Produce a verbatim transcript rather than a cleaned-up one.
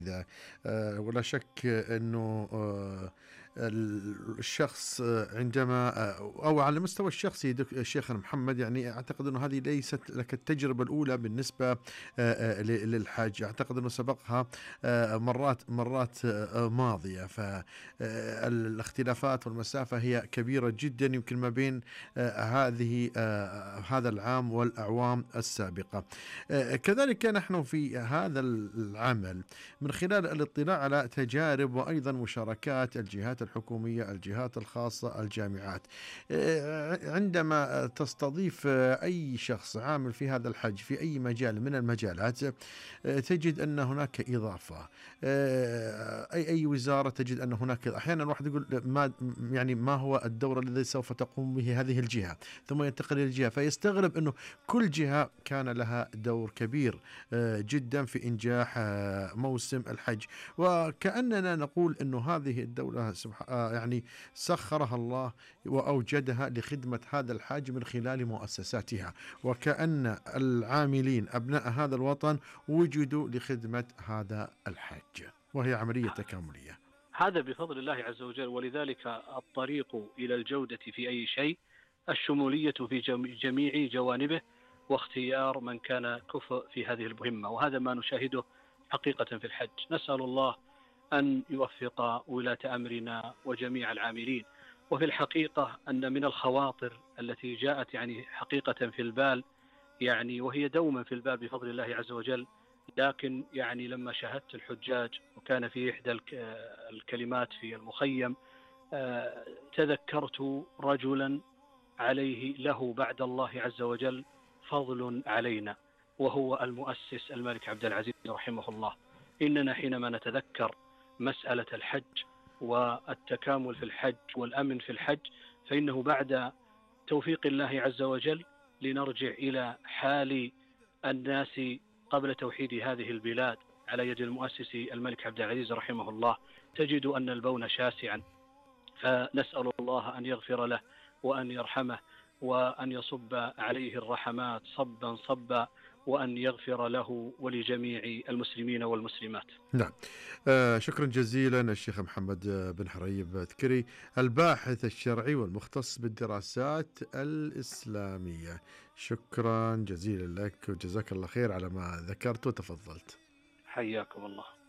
آه، ولا شك أنه آه، الشخص آه، عندما آه، أو على المستوى الشخصي دك- شيخنا محمد، يعني أعتقد أنه هذه ليست لك التجربة الأولى بالنسبة آه، آه، ل- للحج. أعتقد أنه سبقها آه، مرات مرات آه، ماضية. فالاختلافات والمسافة هي كبيرة جدا، يمكن ما بين آه، هذه آه، هذا العام والأعوام السابقة. آه، كذلك نحن في هذا العمل من خلال الاطلاع على تجارب وأيضا مشاركات الجهات الحكومية، الجهات الخاصة، الجامعات. آه، عندما تستضيف آه، أي شخص عامل في هذا الحج في أي مجال من المجالات، آه، تجد أن هناك إضافة. آه، أي أي وزارة تجد أن هناك. أحيانا الواحد يقول ما يعني ما هو الدور الذي سوف تقوم به هذه الجهة، ثم ينتقل إلى الجهة فيستغرب أنه كل جهة كان لها دور كبير آه، جدا في إنجاح آه، موسم الحج. وكأننا نقول أنه هذه الدولة سبح... آه، يعني سخرها الله وأوجدها لخدمة هذا الحاج من خلال مؤسساتها، وكأن العاملين أبناء هذا الوطن وجدوا لخدمة هذا الحاج، وهي عملية تكاملية. هذا بفضل الله عز وجل، ولذلك الطريق إلى الجودة في أي شيء الشمولية في جميع جوانبه، واختيار من كان كفء في هذه المهمة. وهذا ما نشاهده حقيقة في الحج. نسأل الله أن يوفق ولاة أمرنا وجميع العاملين. وفي الحقيقة أن من الخواطر التي جاءت يعني حقيقة في البال، يعني وهي دوما في البال بفضل الله عز وجل، لكن يعني لما شاهدت الحجاج وكان في إحدى الكلمات في المخيم، آه، تذكرت رجلا عليه له بعد الله عز وجل فضل علينا، وهو المؤسس الملك عبد العزيز رحمه الله. إننا حينما نتذكر مسألة الحج والتكامل في الحج والأمن في الحج، فإنه بعد توفيق الله عز وجل لنرجع إلى حال الناس قبل توحيد هذه البلاد على يد المؤسس الملك عبد العزيز رحمه الله، تجد أن البون شاسعا. فنسأل الله أن يغفر له وأن يرحمه وأن يصب عليه الرحمات صبا صبا، وأن يغفر له ولجميع المسلمين والمسلمات. نعم. آه شكرا جزيلا الشيخ محمد آه، بن حريب ذكري، الباحث الشرعي والمختص بالدراسات الإسلامية. شكرا جزيلا لك وجزاك الله خير على ما ذكرت وتفضلت. حياكم الله.